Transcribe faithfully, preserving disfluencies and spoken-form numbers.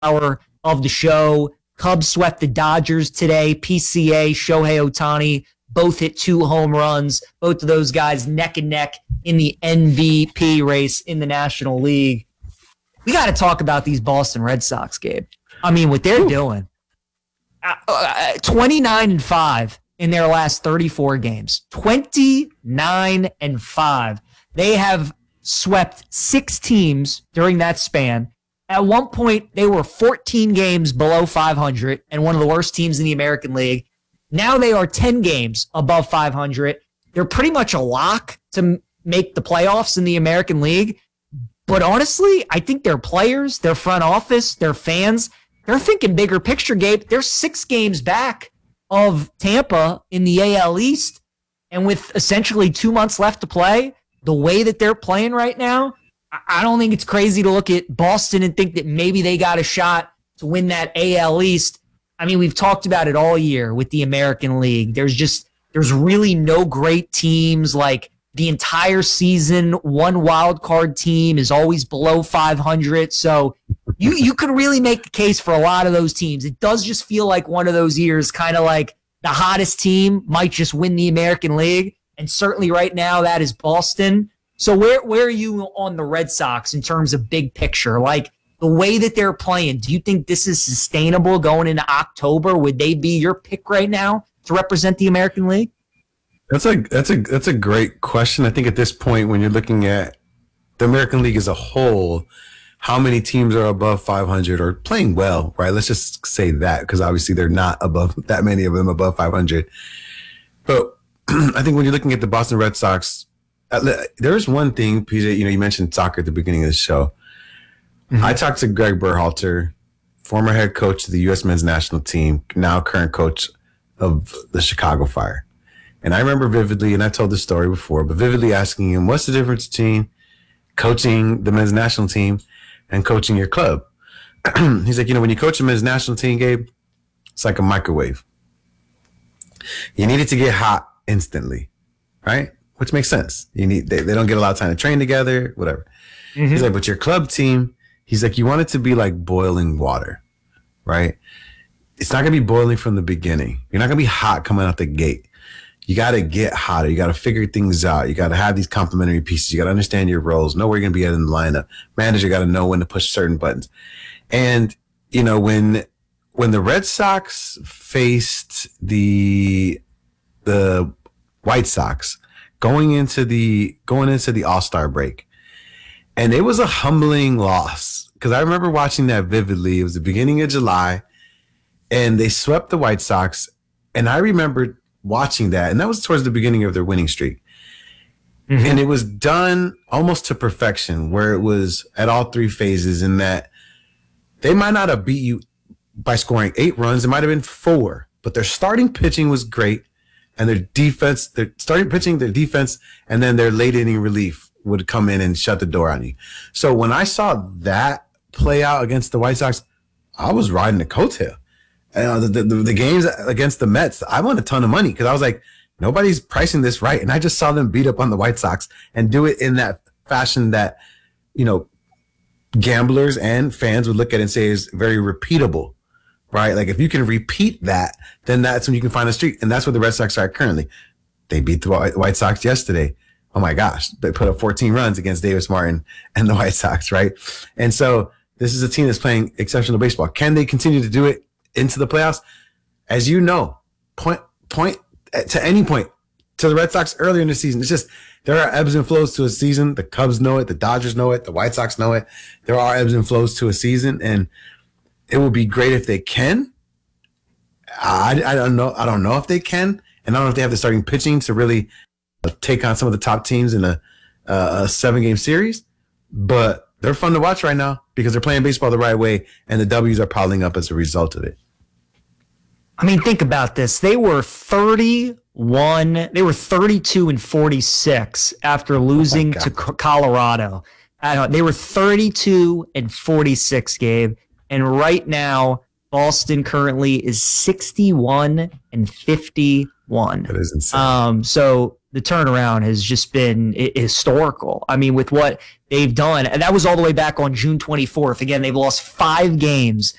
hour of the show. Cubs swept the Dodgers today. P C A, Shohei Ohtani, both hit two home runs. Both of those guys neck and neck in the M V P race in the National League. We got to talk about these Boston Red Sox, Gabe. I mean, what they're Ooh. doing. Uh, twenty-nine and five in their last thirty-four games. twenty-nine and five. They have swept six teams during that span. At one point, they were fourteen games below five hundred and one of the worst teams in the American League. Now they are ten games above five hundred. They're pretty much a lock to make the playoffs in the American League. But honestly, I think their players, their front office, their fans, they're thinking bigger picture, Gabe. They're six games back of Tampa in the A L East. And with essentially two months left to play, the way that they're playing right now, I don't think it's crazy to look at Boston and think that maybe they got a shot to win that A L East. I mean, we've talked about it all year with the American League. There's just, there's really no great teams. Like the entire season, one wild card team is always below five hundred. So you, you could really make a case for a lot of those teams. It does just feel like one of those years, kind of like the hottest team might just win the American League. And certainly right now that is Boston. So where, where are you on the Red Sox in terms of big picture? Like the way that they're playing, do you think this is sustainable going into October? Would they be your pick right now to represent the American League? That's a that's a that's a great question. I think at this point, when you're looking at the American League as a whole, how many teams are above five hundred or playing well, right? Let's just say that, because obviously they're not above that many of them above five hundred. But I think when you're looking at the Boston Red Sox, there's one thing, P J, you know, you mentioned soccer at the beginning of the show. Mm-hmm. I talked to Greg Berhalter, former head coach of the U S men's national team, now current coach of the Chicago Fire. And I remember vividly, and I told this story before, but vividly asking him, what's the difference between coaching the men's national team and coaching your club? He's like, you know, when you coach a men's national team, Gabe, it's like a microwave. You need it to get hot instantly, right? Which makes sense. You need they, they don't get a lot of time to train together, whatever. Mm-hmm. He's like, but your club team, he's like, you want it to be like boiling water, right? It's not going to be boiling from the beginning. You're not going to be hot coming out the gate. You got to get hotter. You got to figure things out. You got to have these complementary pieces. You got to understand your roles, know where you're going to be at in the lineup. Manager got to know when to push certain buttons. And, you know, when when the Red Sox faced the the White Sox going into the going into the All-Star break, and it was a humbling loss because I remember watching that vividly. It was the beginning of July, and they swept the White Sox, and I remember watching that, and that was towards the beginning of their winning streak. Mm-hmm. And it was done almost to perfection, where it was at all three phases, in that they might not have beat you by scoring eight runs. It might have been four, but their starting pitching was great. And their defense, their starting pitching, their defense, and then their late inning relief would come in and shut the door on you. So when I saw that play out against the White Sox, I was riding the coattail. Uh, the, the, the games against the Mets, I won a ton of money because I was like, nobody's pricing this right. And I just saw them beat up on the White Sox and do it in that fashion that, you know, gamblers and fans would look at it and say is very repeatable, right? Like if you can repeat that, then that's when you can find a streak. And that's what the Red Sox are currently. They beat the White Sox yesterday. Oh my gosh. They put up fourteen runs against Davis Martin and the White Sox, right? And so this is a team that's playing exceptional baseball. Can they continue to do it into the playoffs? As you know, point point to any point to the Red Sox earlier in the season. It's just there are ebbs and flows to a season. The Cubs know it, the Dodgers know it, the White Sox know it. There are ebbs and flows to a season, and it would be great if they can. I, I don't know. I don't know if they can, and I don't know if they have the starting pitching to really take on some of the top teams in a, uh, a seven-game series. But they're fun to watch right now because they're playing baseball the right way, and the W's are piling up as a result of it. I mean, think about this. They were thirty-one, they were thirty-two and forty-six after losing oh to Colorado. I don't know, they were thirty-two and forty-six, Gabe. And right now, Boston currently is sixty-one and fifty-one. That is insane. Um, so the turnaround has just been i- historical. I mean, with what they've done, and that was all the way back on June twenty-fourth. Again, they've lost five games